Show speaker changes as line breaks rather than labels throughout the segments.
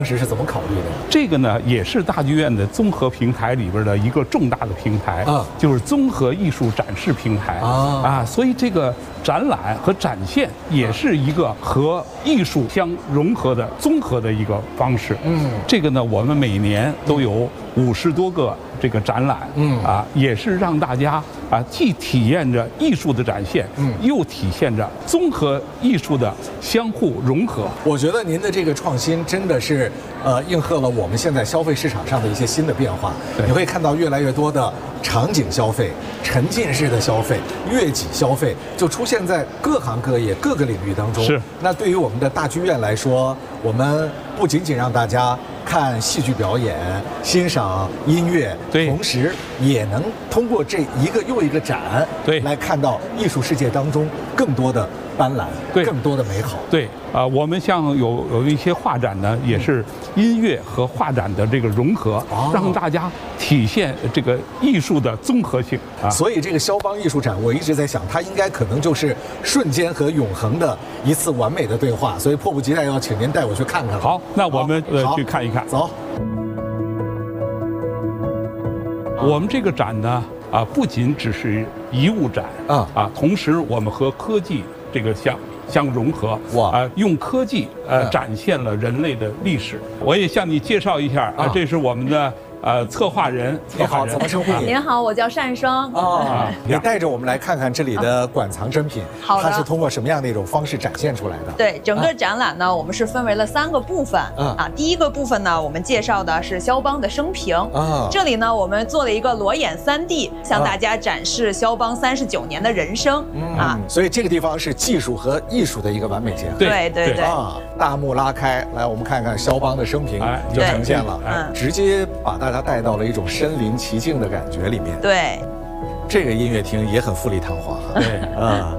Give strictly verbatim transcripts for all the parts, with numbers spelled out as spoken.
当时是怎么考虑的？
这个呢，也是大剧院的综合平台里边的一个重大的平台啊，就是综合艺术展示平台啊啊，所以这个展览和展现也是一个和艺术相融合的综合的一个方式。嗯，这个呢，我们每年都有五十多个这个展览，嗯啊，也是让大家啊既体验着艺术的展现，嗯，又体现着综合艺术的相互融合。
我觉得您的这个创新真的是，呃，应和了我们现在消费市场上的一些新的变化。你会看到越来越多的场景消费、沉浸式的消费、悦己消费，就出现在各行各业、各个领域当中。
是。
那对于我们的大剧院来说，我们不仅仅让大家看戏剧表演、欣赏音乐，
对，
同时也能通过这一个又一个展，
对，
来看到艺术世界当中更多的斑斓，
对，
更多的美好。
对啊、呃，我们像有有一些画展呢，也是音乐和画展的这个融合，哦、让大家体现这个艺术的综合性啊。
所以这个肖邦艺术展，我一直在想，它应该可能就是瞬间和永恒的一次完美的对话，所以迫不及待要请您带我去看看。
好，那我们呃去看一看。
走。
我们这个展呢，啊，不仅只是遗物展啊啊，同时我们和科技这个相相融合，哇啊，用科技呃展现了人类的历史。我也向你介绍一下啊，这是我们的。呃，策划人，
你好，怎么称呼你？
您好，我叫单双。
啊，你带着我们来看看这里的馆藏珍品，
好的，
它是通过什么样的一种方式展现出来的？
对，整个展览呢，我们是分为了三个部分。啊，第一个部分呢，我们介绍的是肖邦的生平。啊，这里呢，我们做了一个裸眼三 D， 向大家展示肖邦三十九年的人生。啊，
所以这个地方是技术和艺术的一个完美结合。
对对对。
啊，大幕拉开，来，我们看看肖邦的生平就呈现了，直接把大。大家带到了一种身临其境的感觉里面。
对，
这个音乐厅也很富丽堂皇。
对
啊，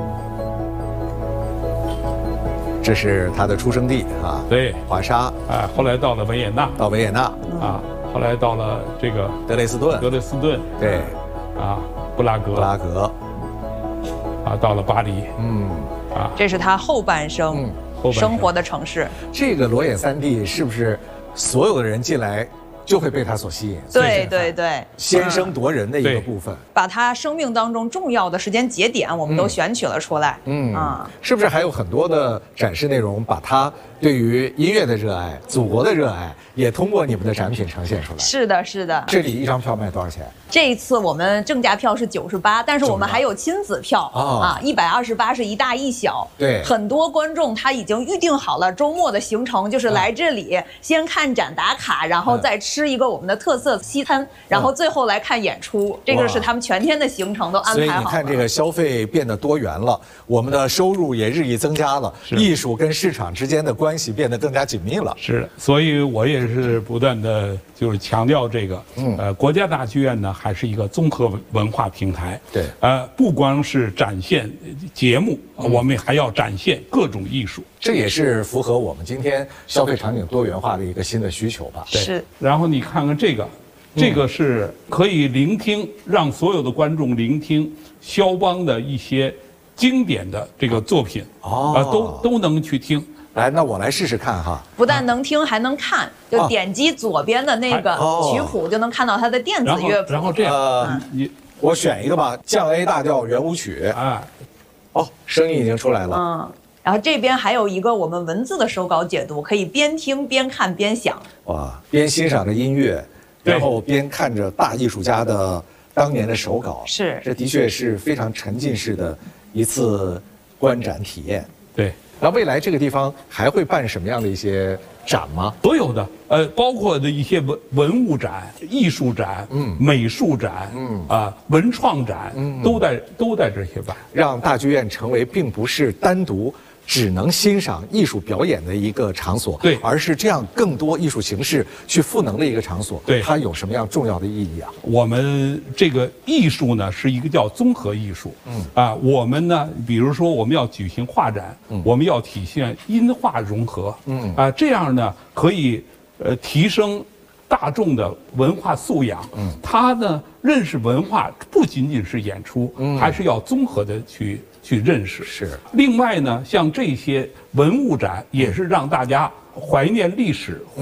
这是他的出生地啊。
对，
华沙
啊，后来到了维也纳，
到维也纳
啊，后来到了这个
德累斯顿，
德累斯顿，
对，
啊，布拉格，
布拉格，
啊，到了巴黎，
嗯，
啊，这是他后半生生活的城市。
这个裸眼三 D 是不是？所有的人进来就会被他所吸引，
对对对，
先声夺人的一个部分，
把他生命当中重要的时间节点，我们都选取了出来。嗯啊，
是不是还有很多的展示内容，把他对于音乐的热爱、祖国的热爱，也通过你们的展品呈现出来？
是的，是的。
这里一张票卖多少钱？
这一次我们正价票是九十八，但是我们还有亲子票啊，一百二十八是一大一小。
对，
很多观众他已经预定好了周末的行程，就是来这里先看展打卡，然后再吃一个我们的特色西餐，然后最后来看演出。这个是他们全天的行程都安排好了。
所以你看，这个消费变得多元了，我们的收入也日益增加了，艺术跟市场之间的关系变得更加紧密了。
是的，所以我也是不断的就是强调这个，嗯，呃，国家大剧院呢还是一个综合文化平台。
对，
呃，不光是展现节目，嗯、我们还要展现各种艺术。
这也是符合我们今天消费场景多元化的一个新的需求吧？
对。是。然后你看看这个，这个是可以聆听，让所有的观众聆听肖邦的一些经典的这个作品，哦，呃，都都能去听。
来，那我来试试看哈。
不但能听，还能看，就点击左边的那个曲谱，就能看到它的电子乐谱。
然后这样，呃，
你我选一个吧，降 A 大调圆舞曲。啊，哦，声音已经出来了。
嗯，然后这边还有一个我们文字的手稿解读，可以边听边看边想。
哇，边欣赏着音乐，然后边看着大艺术家的当年的手稿。
是，
这的确是非常沉浸式的一次观展体验。
对。
那未来这个地方还会办什么样的一些展吗？
所有的，呃，包括的一些文文物展、艺术展、嗯，美术展，嗯啊、呃，文创展，嗯，都在都在这些办，
让大剧院成为并不是单独只能欣赏艺术表演的一个场所，
对，
而是这样更多艺术形式去赋能的一个场所。
对，
它有什么样重要的意义啊？
我们这个艺术呢，是一个叫综合艺术。嗯啊，我们呢，比如说我们要举行画展，嗯，我们要体现音画融合，嗯啊，这样呢可以呃提升大众的文化素养。嗯，他呢认识文化不仅仅是演出，嗯，还是要综合的去。去认识
是。
另外呢，像这些文物展也是让大家怀念历史。